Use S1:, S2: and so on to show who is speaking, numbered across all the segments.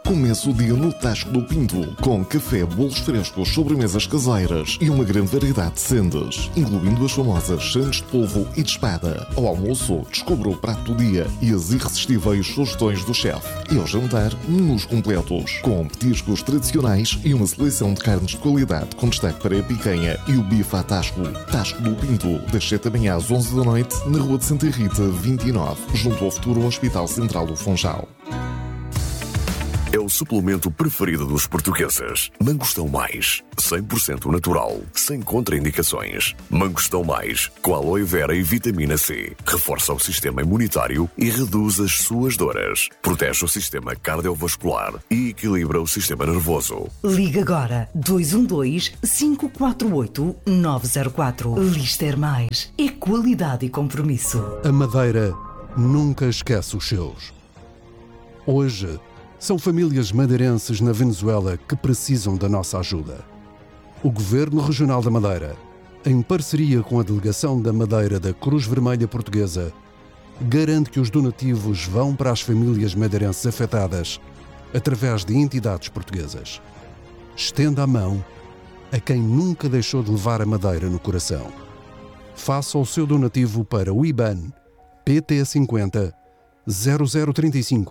S1: Comece o dia no Tasco do Pinto, com café, bolos frescos, sobremesas caseiras e uma grande variedade de sendas, incluindo as famosas sandes de polvo e de espada. Ao almoço, descubra o prato do dia e as irresistíveis sugestões do chefe. E ao jantar, menus completos, com petiscos tradicionais e uma seleção de carnes de qualidade, com destaque para a picanha e o bife à Tasco. Tasco do Pinto, das 7 da manhã às 11 da noite, na Rua de Santa Rita, 29, junto ao futuro Hospital Central do Funchal.
S2: É o suplemento preferido dos portugueses. Mangostão Mais, 100% natural, sem contraindicações. Mangostão Mais, com aloe vera e vitamina C. Reforça o sistema imunitário e reduz as suas dores. Protege o sistema cardiovascular e equilibra o sistema nervoso.
S3: Liga agora 212-548-904. Lister Mais. É qualidade e compromisso.
S4: A Madeira nunca esquece os seus. Hoje, são famílias madeirenses na Venezuela que precisam da nossa ajuda. O Governo Regional da Madeira, em parceria com a Delegação da Madeira da Cruz Vermelha Portuguesa, garante que os donativos vão para as famílias madeirenses afetadas através de entidades portuguesas. Estenda a mão a quem nunca deixou de levar a Madeira no coração. Faça o seu donativo para o IBAN PT50 0035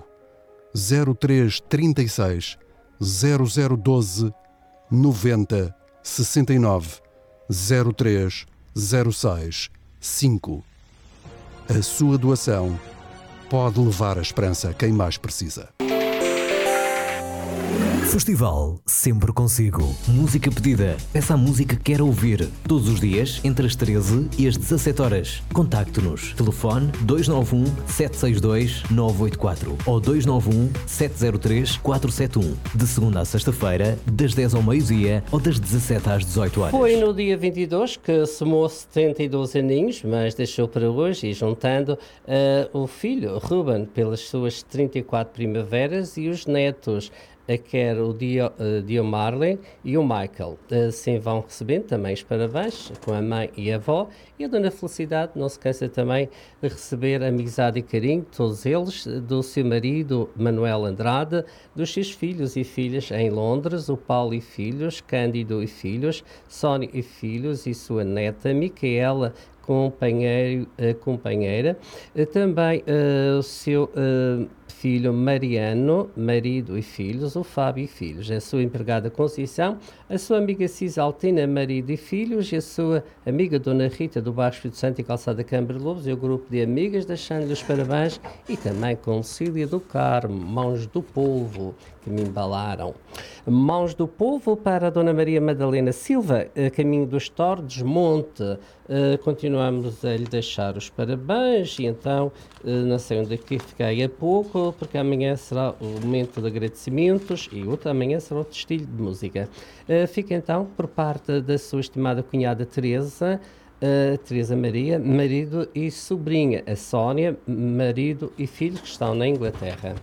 S4: 0336 0012 90 69 03 06 5. A sua doação pode levar a esperança a quem mais precisa.
S5: Festival sempre consigo. Música pedida. Peça a música que quer ouvir. Todos os dias, entre as 13 e as 17 horas. Contacte-nos. Telefone 291-762-984 ou 291-703-471. De segunda a sexta-feira, das 10 ao meio-dia ou das 17 às 18 horas.
S6: Foi no dia 22 que somou 72 aninhos, mas deixou para hoje, e juntando o filho, Ruben, pelas suas 34 primaveras, e os netos, quer o Dio Marley e o Michael. Assim vão recebendo também os parabéns com a mãe e a avó, e a Dona Felicidade não se cansa também de receber amizade e carinho, todos eles, do seu marido Manuel Andrade, dos seus filhos e filhas em Londres, o Paulo e filhos, Cândido e filhos, Sónia e filhos e sua neta Micaela, companheira, também o seu filho Mariano, marido e filhos, o Fábio e filhos, a sua empregada Conceição, a sua amiga Cisaltina, marido e filhos, e a sua amiga Dona Rita do Bairro Espírito Santo e Calçada Câmara de Lobos, e o grupo de amigas, deixando-lhe os parabéns, e também com Cília do Carmo, Mãos do Povo, que me embalaram. Mãos do Povo para a Dona Maria Madalena Silva, caminho dos Tordes, Monte. Continuamos a lhe deixar os parabéns, e então não sei onde é que fiquei há pouco, porque amanhã será o momento de agradecimentos e amanhã será o estilo de música. Fica então por parte da sua estimada cunhada Teresa Maria, marido e sobrinha, a Sónia, marido e filhos que estão na Inglaterra.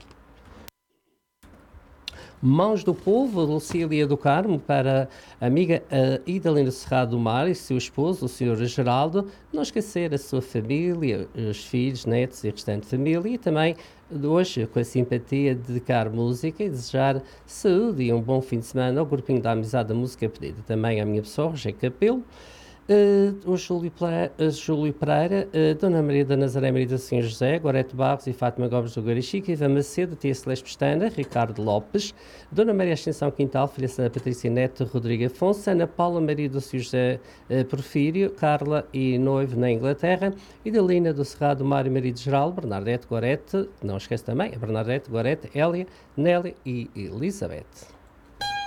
S6: Mãos do Povo, Lucília do Carmo, para a amiga Idalina Serrado do Mar e seu esposo, o Sr. Geraldo, não esquecer a sua família, os filhos, netos e restante família, e também hoje, com a simpatia, dedicar música e desejar saúde e um bom fim de semana ao grupinho da Amizade da Música Pedida. Também à minha pessoa, Rogério Capelo, o Júlio Pereira, Dona Maria da Nazaré Maria do Senhor José, Gorete Barros e Fátima Gomes do Garichica, Ivan Macedo, Tia Celeste Pestana, Ricardo Lopes, Dona Maria Ascensão Quintal, filha Sana Patrícia Neto, Rodrigo Afonso, Ana Paula Maria do Senhor José Porfírio, Carla e noivo na Inglaterra, Idalina do Cerrado, Mário Marido Geral, Bernadette Gorete, não esquece também, a Bernadette Gorete, Hélia, Nélia e Elizabeth.